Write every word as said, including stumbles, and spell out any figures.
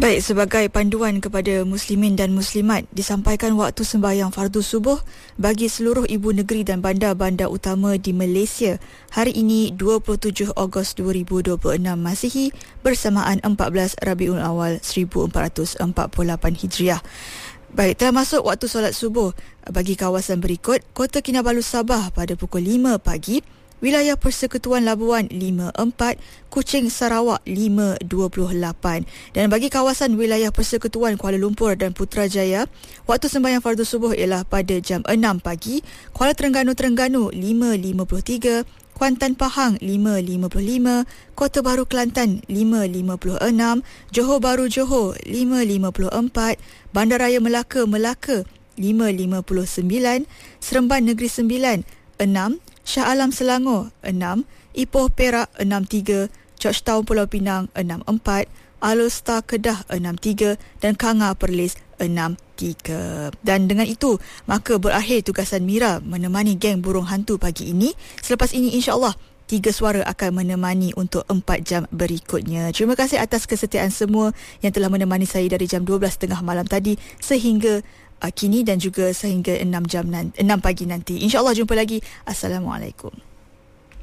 Baik, sebagai panduan kepada muslimin dan muslimat, disampaikan waktu sembahyang fardu subuh bagi seluruh ibu negeri dan bandar-bandar utama di Malaysia hari ini dua puluh tujuh Ogos dua ribu dua puluh enam Masihi bersamaan empat belas Rabiul Awal seribu empat ratus empat puluh lapan Hijriah. Baik, telah masuk waktu solat subuh bagi kawasan berikut: Kota Kinabalu Sabah pada pukul lima pagi, Wilayah Persekutuan Labuan lima empat, Kuching Sarawak lima dua puluh lapan. Dan bagi kawasan wilayah Persekutuan Kuala Lumpur dan Putrajaya, waktu sembahyang fardu subuh ialah pada jam enam pagi, Kuala Terengganu-Terengganu lima lima puluh tiga, Kuantan Pahang lima lima puluh lima, Kota Baru Kelantan lima lima puluh enam, Johor Bahru Johor lima lima puluh empat, Bandaraya Melaka Melaka lima lima puluh sembilan, Seremban Negeri Sembilan enam, Shah Alam Selangor enam, Ipoh Perak enam tiga, Georgetown Pulau Pinang enam empat, Alor Star Kedah enam tiga dan Kanga Perlis enam tiga. Dan dengan itu, maka berakhir tugasan Mira menemani geng burung hantu pagi ini. Selepas ini insya-Allah tiga suara akan menemani untuk empat jam berikutnya. Terima kasih atas kesetiaan semua yang telah menemani saya dari jam dua belas tiga puluh malam tadi sehingga uh, kini dan juga sehingga enam jam nanti, enam pagi nanti. Insya-Allah jumpa lagi. Assalamualaikum.